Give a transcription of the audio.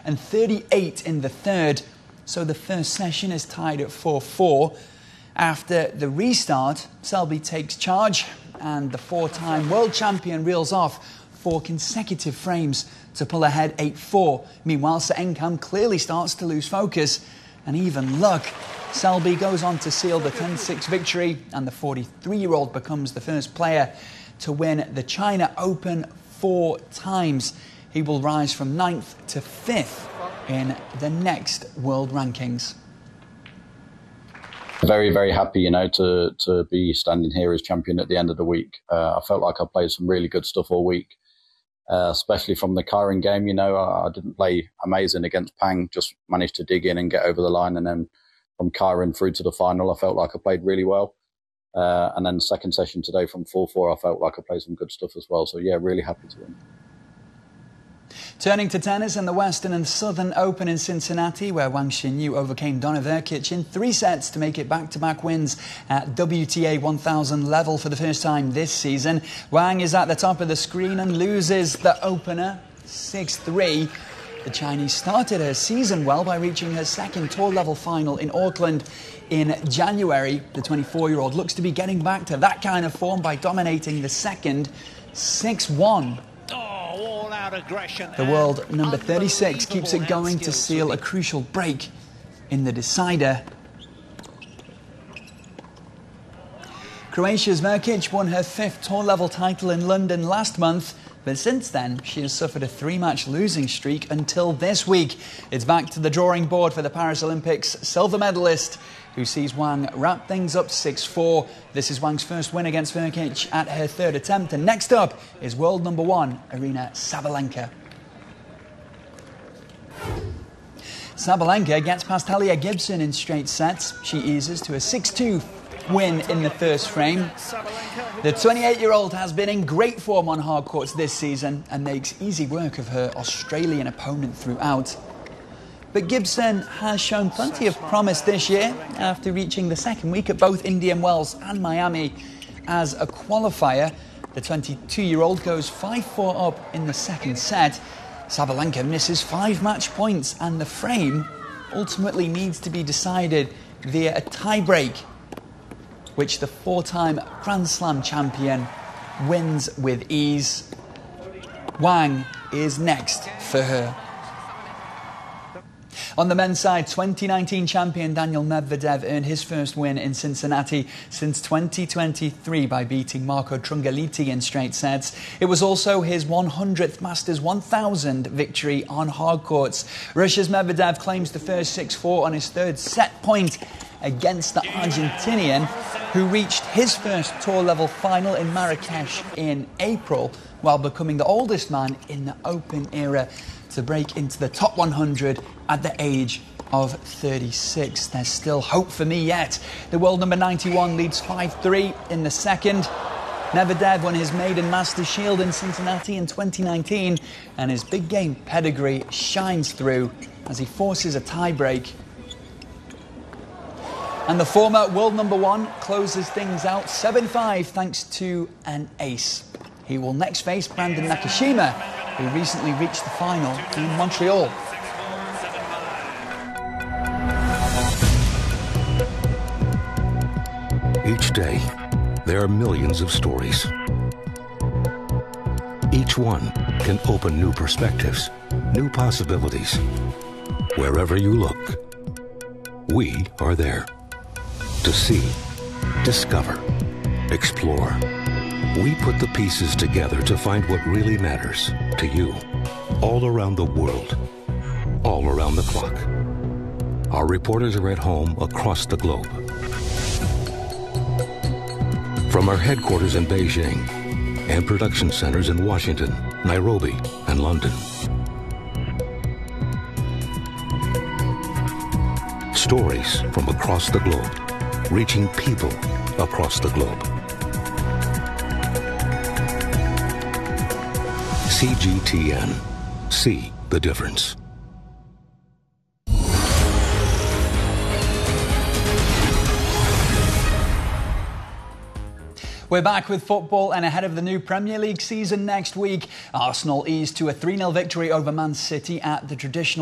and 38 in the third. So the first session is tied at 4-4. After the restart, Selby takes charge and the four-time world champion reels off 4 consecutive frames to pull ahead 8-4. Meanwhile, Sir Enkam clearly starts to lose focus and even luck. Selby goes on to seal the 10-6 victory, and the 43-year-old becomes the first player to win the China Open 4 times. He will rise from 9th to 5th in the next world rankings. Very, very happy, to be standing here as champion at the end of the week. I felt like I played some really good stuff all week, especially from the Keirin game. I didn't play amazing against Pang, just managed to dig in and get over the line. And then from Keirin through to the final, I felt like I played really well. And then the second session today from 4-4, I felt like I played some good stuff as well. So, yeah, really happy to win. Turning to tennis and the Western and Southern Open in Cincinnati, where Wang Xinyu overcame Donna Vekic in 3 sets to make it back-to-back wins at WTA 1000 level for the first time this season. Wang is at the top of the screen and loses the opener 6-3. The Chinese started her season well by reaching her second tour-level final in Auckland in January. The 24-year-old looks to be getting back to that kind of form by dominating the second 6-1. The world number 36 keeps it going to seal a crucial break in the decider. Croatia's Vekic won her 5th tour-level title in London last month, but since then she has suffered a 3-match losing streak until this week. It's back to the drawing board for the Paris Olympics silver medalist, who sees Wang wrap things up 6-4. This is Wang's first win against Vekic at her 3rd attempt. And next up is world number 1, Aryna Sabalenka. Sabalenka gets past Talia Gibson in straight sets. She eases to a 6-2 win in the first frame. The 28-year-old has been in great form on hard courts this season and makes easy work of her Australian opponent throughout. But Gibson has shown plenty of promise this year after reaching the second week at both Indian Wells and Miami as a qualifier. The 22-year-old goes 5-4 up in the second set. Sabalenka misses 5 match points and the frame ultimately needs to be decided via a tie-break, which the 4-time Grand Slam champion wins with ease. Wang is next for her. On the men's side, 2019 champion Daniil Medvedev earned his first win in Cincinnati since 2023 by beating Marco Trungelliti in straight sets. It was also his 100th Masters 1000 victory on hard courts. Russia's Medvedev claims the first 6-4 on his 3rd set point against the Argentinian, who reached his first tour-level final in Marrakesh in April, while becoming the oldest man in the Open era to break into the top 100 at the age of 36. There's still hope for me yet. The world number 91 leads 5-3 in the second. Medvedev won his maiden Masters Shield in Cincinnati in 2019, and his big game pedigree shines through as he forces a tie-break. And the former world number 1 closes things out 7-5 thanks to an ace. He will next face Brandon Nakashima, who recently reached the final in Montreal. Each day, there are millions of stories. Each one can open new perspectives, new possibilities. Wherever you look, we are there. To see, discover, explore. We put the pieces together to find what really matters to you, all around the world, all around the clock. Our reporters are at home across the globe. From our headquarters in Beijing and production centers in Washington, Nairobi, and London. Stories from across the globe, reaching people across the globe. CGTN. See the difference. We're back with football, and ahead of the new Premier League season next week, Arsenal eased to a 3-0 victory over Man City at the traditional